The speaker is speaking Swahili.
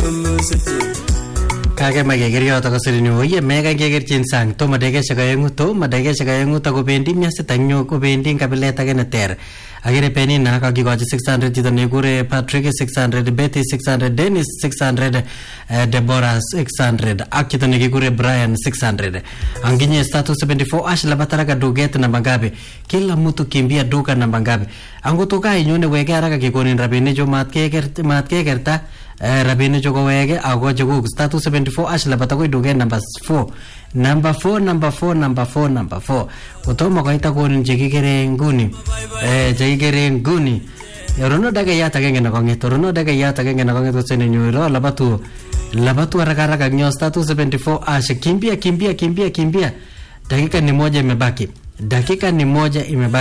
Kage mageger yoto kosirini oye mega gegerchin sang to madege shakayengu to kobendi myasitanyo kobendi kabilet age neter agere peni na kagigochi 600 chito nekure Patrick 600 Betty 600 Dennis 600 Deborah 600 ak chito nekikure Brian 600 anginye status 74 ashla bataraga duget namba ngapi kila mtu kimbia duka namba ngapi angotoka inyone wege haraka kikonin rabini jo matkekerta rabini jo wege ago jo status 74 ashla batagoi duget number 4 utoma kaita konin jigigere nguni jigigere nguni yorono daga yata genge na konget kusene nyuro labatu haraka nyo status 74 ash kimbia dakika ni moja imebaki